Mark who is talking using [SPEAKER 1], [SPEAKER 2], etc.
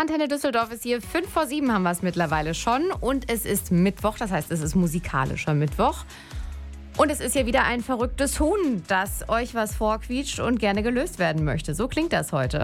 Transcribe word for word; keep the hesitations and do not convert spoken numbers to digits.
[SPEAKER 1] Antenne Düsseldorf ist hier. Fünf vor sieben haben wir es mittlerweile schon. Und es ist Mittwoch, das heißt, es ist musikalischer Mittwoch. Und es ist ja wieder ein verrücktes Huhn, das euch was vorquietscht und gerne gelöst werden möchte. So klingt das heute.